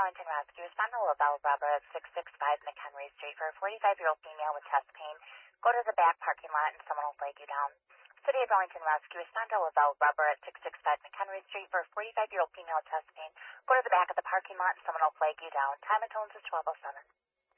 Arlington Rescue. Respond to LaBelle Rubber at 665 McHenry Street for a 45-year-old female with chest pain. Go to the back parking lot and someone will flag you down. City of Arlington Rescue. Respond to LaBelle Rubber at 665 McHenry Street for a 45-year-old female with chest pain. Go to the back of the parking lot and someone will flag you down. Time and tones is 12:07.